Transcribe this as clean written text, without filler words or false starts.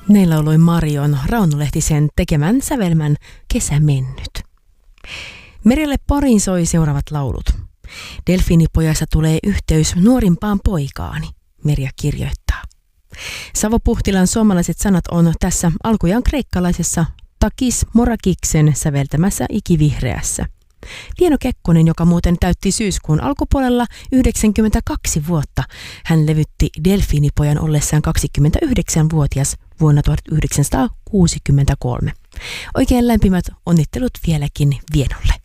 Näin lauloi Marion Rauno Lehtisen tekemän sävelmän Kesä mennyt. Merjalle pariin soi seuraavat laulut. Delfiinipojassa tulee yhteys nuorimpaan poikaani, Merja kirjoittaa. Savo Puhtilan suomalaiset sanat on tässä alkujaan kreikkalaisessa Takis Morakiksen säveltämässä Ikivihreässä. Tieno Kekkonen, joka muuten täytti syyskuun alkupuolella 92 vuotta. Hän levytti Delfiinipojan ollessaan 29-vuotias vuonna 1963. Oikein lämpimät onnittelut vieläkin Vienolle.